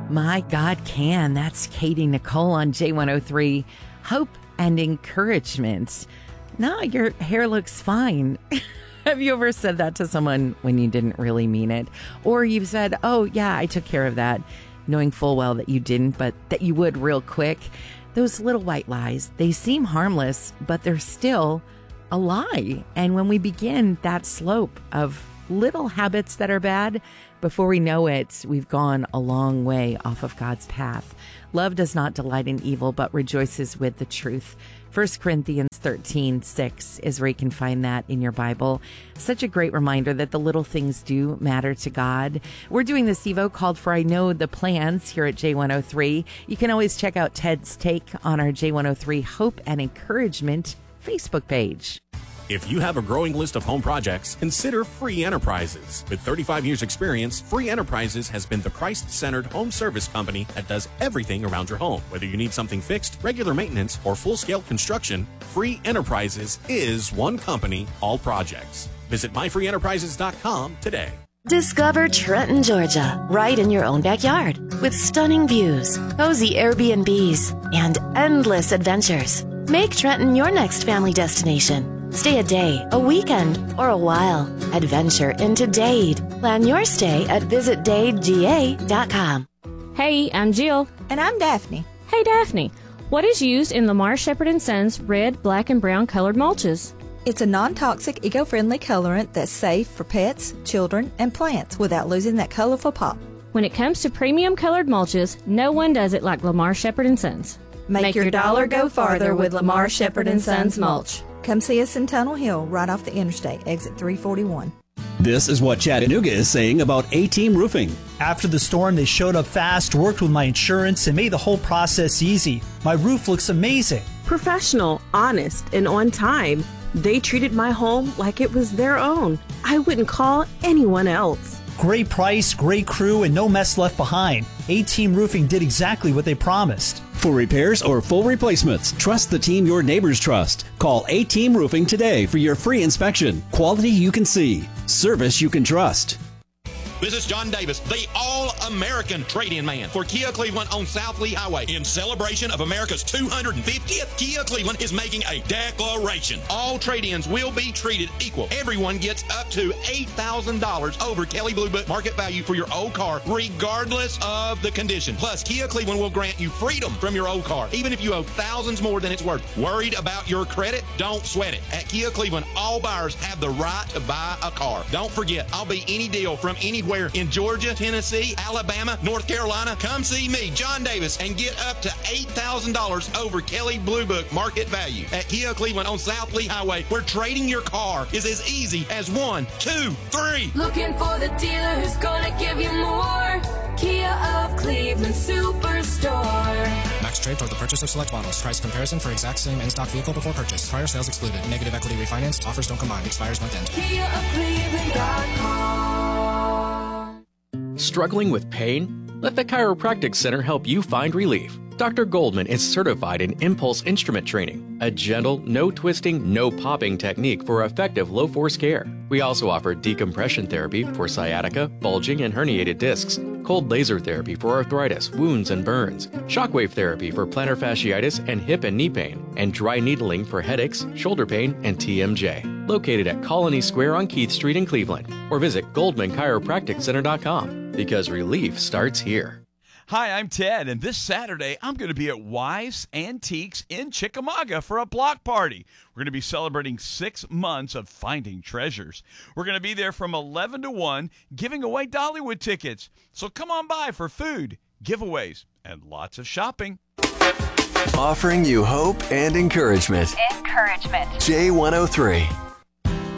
My God Can. That's Katie Nicole on J103. Hope and encouragement. No, your hair looks fine. Have you ever said that to someone when you didn't really mean it? Or you've said, oh, yeah, I took care of that, knowing full well that you didn't, but that you would real quick. Those little white lies, they seem harmless, but they're still a lie. And when we begin that slope of little habits that are bad, before we know it, we've gone a long way off of God's path. Love does not delight in evil, but rejoices with the truth. 1 Corinthians 13:6 is where you can find that in your Bible. Such a great reminder that the little things do matter to God. We're doing this Evo called For I Know the Plans here at J103. You can always check out Ted's take on our J103 Hope and Encouragement Facebook page. If you have a growing list of home projects, consider Free Enterprises. With 35 years experience, Free Enterprises has been the Christ-centered home service company that does everything around your home. Whether you need something fixed, regular maintenance, or full-scale construction, Free Enterprises is one company, all projects. Visit myfreeenterprises.com today. Discover Trenton, Georgia, right in your own backyard, with stunning views, cozy Airbnbs, and endless adventures. Make Trenton your next family destination. Stay a day, a weekend, or a while. Adventure into Dade. Plan your stay at visitdadega.com. Hey, I'm Jill. And I'm Daphne. Hey, Daphne. What is used in Lamar Shepherd & Sons red, black, and brown colored mulches? It's a non-toxic, eco-friendly colorant that's safe for pets, children, and plants without losing that colorful pop. When it comes to premium colored mulches, no one does it like Lamar Shepherd & Sons. Make your dollar go farther with Lamar Shepherd & Sons mulch. Come see us in Tunnel Hill, right off the interstate, exit 341. This is what Chattanooga is saying about A-Team Roofing. After the storm, they showed up fast, worked with my insurance, and made the whole process easy. My roof looks amazing. Professional, honest, and on time. They treated my home like it was their own. I wouldn't call anyone else. Great price, great crew, and no mess left behind. A-Team Roofing did exactly what they promised. For repairs or full replacements, trust the team your neighbors trust. Call A-Team Roofing today for your free inspection. Quality you can see. Service you can trust. This is John Davis, the all-American trade-in man for Kia Cleveland on South Lee Highway. In celebration of America's 250th, Kia Cleveland is making a declaration. All trade-ins will be treated equal. Everyone gets up to $8,000 over Kelley Blue Book market value for your old car, regardless of the condition. Plus, Kia Cleveland will grant you freedom from your old car, even if you owe thousands more than it's worth. Worried about your credit? Don't sweat it. At Kia Cleveland, all buyers have the right to buy a car. Don't forget, I'll be any deal from anywhere in Georgia, Tennessee, Alabama, North Carolina. Come see me, John Davis, and get up to $8,000 over Kelley Blue Book market value. At Kia Cleveland on South Lee Highway, where trading your car is as easy as 1, 2, 3. Looking for the dealer who's gonna give you more. Kia of Cleveland Superstore. Max trade toward the purchase of select models. Price comparison for exact same in-stock vehicle before purchase. Prior sales excluded. Negative equity refinance. Offers don't combine. Expires month end. KiaofCleveland.com. Struggling with pain? Let the Chiropractic Center help you find relief. Dr. Goldman is certified in impulse instrument training, a gentle, no twisting, no popping technique for effective low-force care. We also offer decompression therapy for sciatica, bulging, and herniated discs, cold laser therapy for arthritis, wounds, and burns, shockwave therapy for plantar fasciitis and hip and knee pain, and dry needling for headaches, shoulder pain, and TMJ. Located at Colony Square on Keith Street in Cleveland, or visit GoldmanChiropracticCenter.com, because relief starts here. Hi, I'm Ted, and this Saturday I'm going to be at Wise Antiques in Chickamauga for a block party. We're going to be celebrating 6 months of finding treasures. We're going to be there from 11 to 1 giving away Dollywood tickets. So come on by for food, giveaways, and lots of shopping. Offering you hope and encouragement. Encouragement. J103.